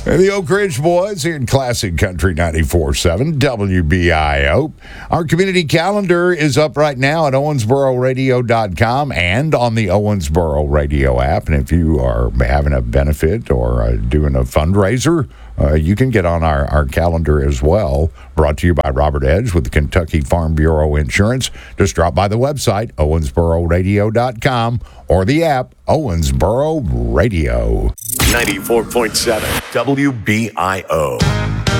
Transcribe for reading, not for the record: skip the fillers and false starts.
And the Oak Ridge Boys here in Classic Country 94.7 WBIO. Our community calendar is up right now at owensbororadio.com and on the Owensboro Radio app. And if you are having a benefit or doing a fundraiser, you can get on our calendar as well. Brought to you by Robert Edge with the Kentucky Farm Bureau Insurance. Just drop by the website, owensbororadio.com, or the app, Owensboro Radio. 94.7 WBIO.